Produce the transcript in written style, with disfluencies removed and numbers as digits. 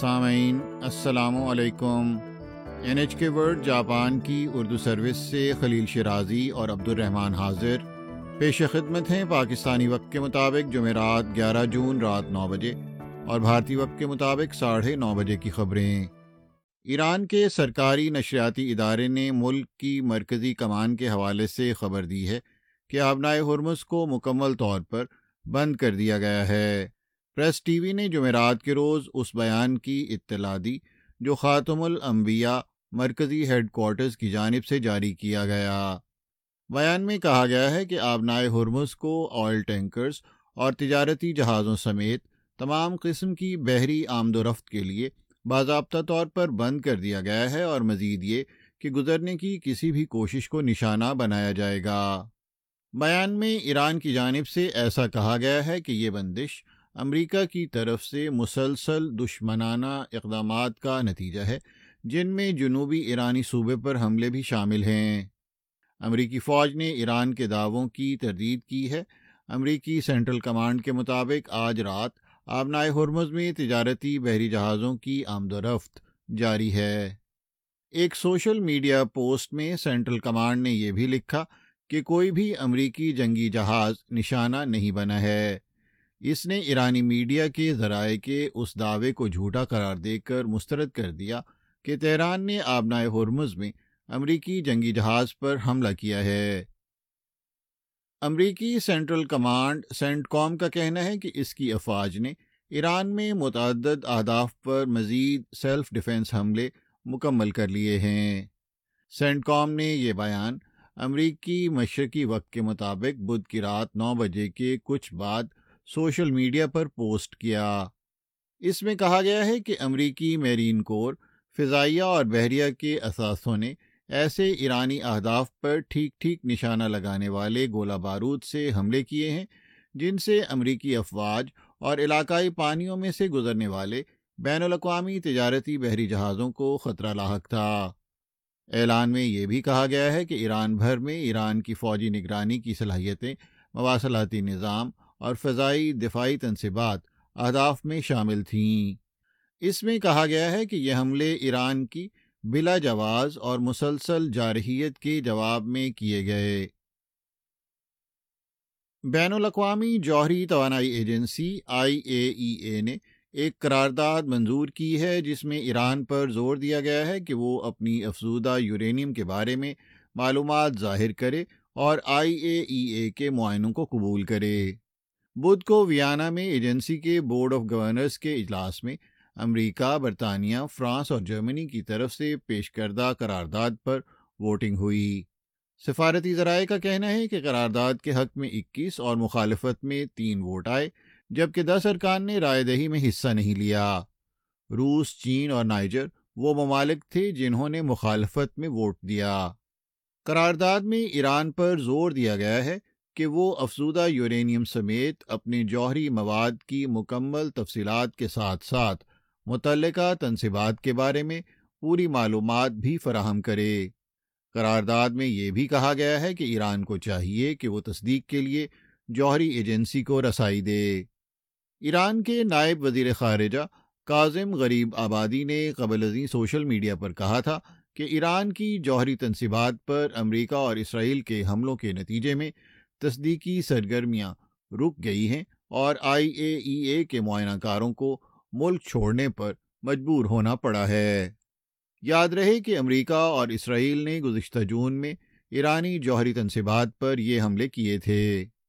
سامعین السلام علیکم۔ NHK ورلڈ جاپان کی اردو سروس سے خلیل شیرازی اور عبد الرحمن حاضر پیش خدمت ہیں۔ پاکستانی وقت کے مطابق جمعرات 11 جون رات 9 بجے اور بھارتی وقت کے مطابق 9:30 بجے کی خبریں۔ ایران کے سرکاری نشریاتی ادارے نے ملک کی مرکزی کمان کے حوالے سے خبر دی ہے کہ آبنائے ہرمز کو مکمل طور پر بند کر دیا گیا ہے۔ پریس ٹی وی نے جمعرات کے روز اس بیان کی اطلاع دی جو خاتم الانبیاء مرکزی ہیڈ کوارٹرز کی جانب سے جاری کیا گیا۔ بیان میں کہا گیا ہے کہ آبنائے ہرمز کو آئل ٹینکرز اور تجارتی جہازوں سمیت تمام قسم کی بحری آمد و رفت کے لیے باضابطہ طور پر بند کر دیا گیا ہے، اور مزید یہ کہ گزرنے کی کسی بھی کوشش کو نشانہ بنایا جائے گا۔ بیان میں ایران کی جانب سے ایسا کہا گیا ہے کہ یہ بندش امریکہ کی طرف سے مسلسل دشمنانہ اقدامات کا نتیجہ ہے، جن میں جنوبی ایرانی صوبے پر حملے بھی شامل ہیں۔ امریکی فوج نے ایران کے دعووں کی تردید کی ہے۔ امریکی سینٹرل کمانڈ کے مطابق آج رات آبنائے ہرمز میں تجارتی بحری جہازوں کی آمد و رفت جاری ہے۔ ایک سوشل میڈیا پوسٹ میں سینٹرل کمانڈ نے یہ بھی لکھا کہ کوئی بھی امریکی جنگی جہاز نشانہ نہیں بنا ہے۔ اس نے ایرانی میڈیا کے ذرائع کے اس دعوے کو جھوٹا قرار دے کر مسترد کر دیا کہ تہران نے آبنائے ہرمز میں امریکی جنگی جہاز پر حملہ کیا ہے۔ امریکی سینٹرل کمانڈ سینٹ کام کا کہنا ہے کہ اس کی افواج نے ایران میں متعدد اہداف پر مزید سیلف ڈیفنس حملے مکمل کر لیے ہیں۔ سینٹ کام نے یہ بیان امریکی مشرقی وقت کے مطابق بدھ کی رات 9 بجے کے کچھ بعد سوشل میڈیا پر پوسٹ کیا۔ اس میں کہا گیا ہے کہ امریکی میرین کور، فضائیہ اور بحریہ کے اثاثوں نے ایسے ایرانی اہداف پر ٹھیک ٹھیک نشانہ لگانے والے گولہ بارود سے حملے کیے ہیں، جن سے امریکی افواج اور علاقائی پانیوں میں سے گزرنے والے بین الاقوامی تجارتی بحری جہازوں کو خطرہ لاحق تھا۔ اعلان میں یہ بھی کہا گیا ہے کہ ایران بھر میں ایران کی فوجی نگرانی کی صلاحیتیں، مواصلاتی نظام اور فضائی دفاعی تنصیبات اہداف میں شامل تھیں۔ اس میں کہا گیا ہے کہ یہ حملے ایران کی بلا جواز اور مسلسل جارحیت کے جواب میں کیے گئے۔ بین الاقوامی جوہری توانائی ایجنسی IAEA نے ایک قرارداد منظور کی ہے جس میں ایران پر زور دیا گیا ہے کہ وہ اپنی افزودہ یورینیم کے بارے میں معلومات ظاہر کرے اور IAEA کے معائنوں کو قبول کرے۔ بدھ کو ویانا میں ایجنسی کے بورڈ آف گورنرز کے اجلاس میں امریکہ، برطانیہ، فرانس اور جرمنی کی طرف سے پیش کردہ قرارداد پر ووٹنگ ہوئی۔ سفارتی ذرائع کا کہنا ہے کہ قرارداد کے حق میں 21 اور مخالفت میں 3 ووٹ آئے، جبکہ 10 ارکان نے رائے دہی میں حصہ نہیں لیا۔ روس، چین اور نائجر وہ ممالک تھے جنہوں نے مخالفت میں ووٹ دیا۔ قرارداد میں ایران پر زور دیا گیا ہے کہ وہ افزودہ یورینیم سمیت اپنے جوہری مواد کی مکمل تفصیلات کے ساتھ ساتھ متعلقہ تنصیبات کے بارے میں پوری معلومات بھی فراہم کرے۔ قرارداد میں یہ بھی کہا گیا ہے کہ ایران کو چاہیے کہ وہ تصدیق کے لیے جوہری ایجنسی کو رسائی دے۔ ایران کے نائب وزیر خارجہ کاظم غریب آبادی نے قبل ازیں سوشل میڈیا پر کہا تھا کہ ایران کی جوہری تنصیبات پر امریکہ اور اسرائیل کے حملوں کے نتیجے میں تصدیقی سرگرمیاں رک گئی ہیں اور IAEA کے معائنہ کاروں کو ملک چھوڑنے پر مجبور ہونا پڑا ہے۔ یاد رہے کہ امریکہ اور اسرائیل نے گزشتہ جون میں ایرانی جوہری تنصیبات پر یہ حملے کیے تھے۔